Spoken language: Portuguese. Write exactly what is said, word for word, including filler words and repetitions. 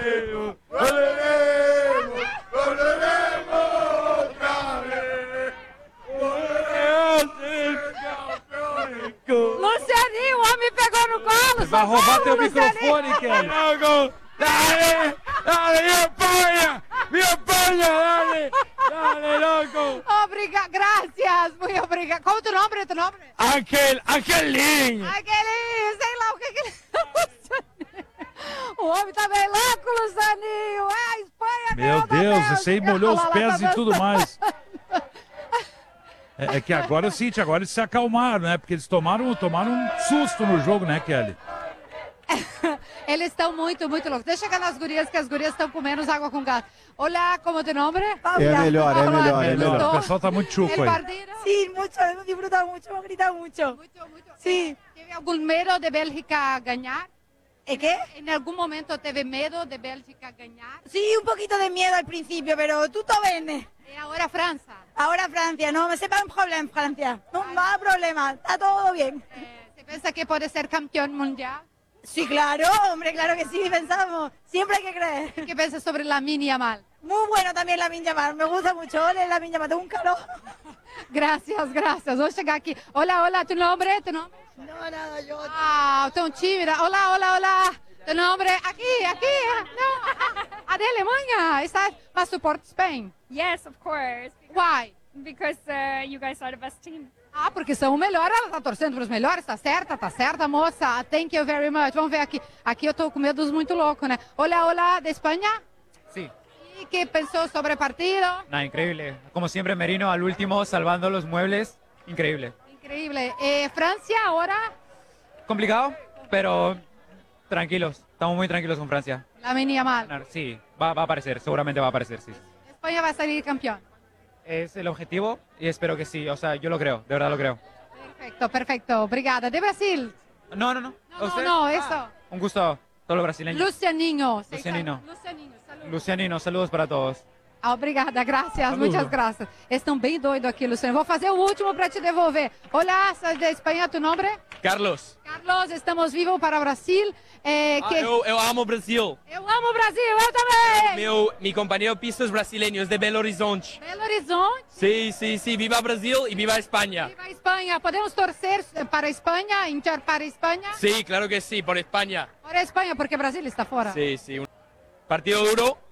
volveremos, volveremos, volveremos outra vez. Volveremos a ser campeões. Lucianinho, o homem pegou no colo. Vai roubar teu Lucianinho. microfone, Kelly. Loco, dale, dale, mi España, mi España, dale, dale, loco. Obrigada, gracias, muito obrigada. Como tu nome, tu nome? Ángel, Angelinho. Aquele, sei lá o que que ele... O homem tá bem louco, Lucianinho. É a Espanha, Meu ganhou da Deus, Bélgica. esse aí molhou os Olha lá, pés tá e tudo mais. É, é que agora é o seguinte, agora eles se acalmaram, né? Porque eles tomaram, tomaram um susto no jogo, né, Kelly? Eles estão muito, muito loucos. Deixa eu chegar nas gurias, que as gurias estão com menos água com gás. Olá, como te nome? É melhor, é melhor, é Melhor, melhor. o pessoal tá muito chuco El aí. partido? Sí, mucho, hemos disfrutado mucho, hemos gritado mucho. Muito, muito. Sí. Teve algum medo de Bélgica ganhar? ¿Eh, qué? Em algum momento teve medo de Bélgica ganhar? Sí, un poquito de miedo al principio, pero tú todo ven. E agora França? Ahora Francia, no, me sepa un problema Francia. No más problema, está todo bien. Eh, ¿Se pensa que pode ser campeão mundial? Sí, claro, hombre, claro que sí, pensamos. Siempre hay que creer. ¿Qué piensas sobre Lamine Yamal? Muy bueno también la Yamal, me gusta mucho. Ole, la Yamal, tengo un calor. Gracias, gracias. Vou chegar aqui. Olá, olá, tu nome? Tu nome? No, nada, yo... Ah, tão tímida. Olá, olá, olá. Tu nome? Aqui, aqui. Não. A da Alemanha. Está, mas support Spain. Yes, of course. Why? Because uh, you guys are the best team. Ah, porque são o melhor, ela tá torcendo para os melhores, tá certa, tá certa, moça. Thank you very much. Vamos ver aqui. Aqui eu tô com medo dos muito loucos, né? Olá, olá, de Espanha? Sí, E que pensou sobre o partido? nada, increíble. Como siempre, Merino al último, salvando los muebles. Increíble. Increíble. Eh, Francia ahora, Complicado, pero tranquilos. Estamos muy tranquilos con Francia. Lamine Yamal. Ganar, sí, va, va a aparecer, seguramente va a aparecer, sí. Espanha vai sair campeão. Es el objetivo y espero que sí. O sea, yo lo creo, de verdad lo creo. Perfecto, perfecto. Obrigada. De Brasil? No, no, no. No, no, ¿Usted? no, Ah, eso. Un gusto, todos los brasileños. Lucianinho. Lucianino. Lucianinho, saludos. Lucianino, saludos para todos. Ah, obrigada, graças, Saludo. muitas graças. Eles estão bem doidos aqui, Luciano. Vou fazer o último para te devolver. Olá, sou de Espanha, tu nome? Carlos, Carlos, estamos vivos para o Brasil. É, ah, que... eu, eu amo o Brasil. Eu amo o Brasil, eu também! Meu, meu companheiro pistas brasileiros de Belo Horizonte. Belo Horizonte, Sim, sim, sim. Viva Brasil e viva a Espanha. viva a Espanha. Podemos torcer para a Espanha, inchar para a Espanha? Sí, claro que sí, por España. Para a Espanha, porque o Brasil está fora. Sí, sí. Un partido duro,